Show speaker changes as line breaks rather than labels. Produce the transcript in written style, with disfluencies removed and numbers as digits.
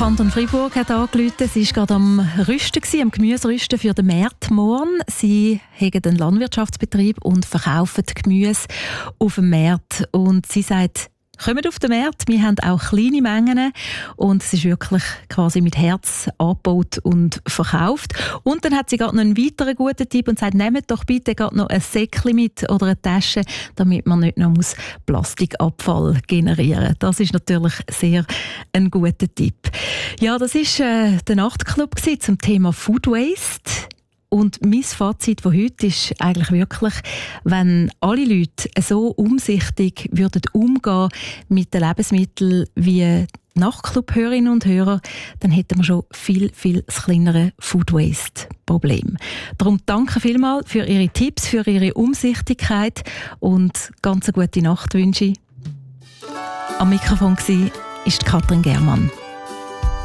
Kanton Freiburg hat angerufen. Sie war gerade am Rüsten, am Gemüserüsten für den März morgen. Sie haben einen Landwirtschaftsbetrieb und verkaufen Gemüse auf dem Markt. Und sie sagt, kommt auf den Markt, wir haben auch kleine Mengen und es ist wirklich quasi mit Herz angebaut und verkauft. Und dann hat sie gerade noch einen weiteren guten Tipp und sagt, nehmt doch bitte gerade noch ein Säckchen mit oder eine Tasche, damit man nicht noch Plastikabfall generieren muss. Das ist natürlich sehr ein guter Tipp. Ja, das war der Nachtclub zum Thema Food Waste. Und mein Fazit von heute ist eigentlich wirklich, wenn alle Leute so umsichtig würden umgehen mit den Lebensmitteln wie Nachtclub-Hörerinnen und Hörer, dann hätten wir schon viel kleinere Food-Waste-Problem. Darum danke vielmals für Ihre Tipps, für Ihre Umsichtigkeit und ganz eine gute Nacht wünsche ich. Am Mikrofon war Katrin Germann.